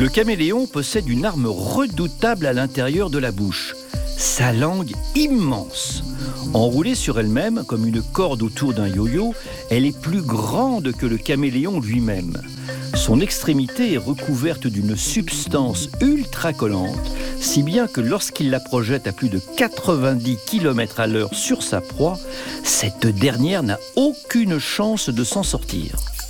Le caméléon possède une arme redoutable à l'intérieur de la bouche. Sa langue immense. Enroulée sur elle-même comme une corde autour d'un yo-yo, elle est plus grande que le caméléon lui-même. Son extrémité est recouverte d'une substance ultra collante, si bien que lorsqu'il la projette à plus de 90 km/h sur sa proie, cette dernière n'a aucune chance de s'en sortir.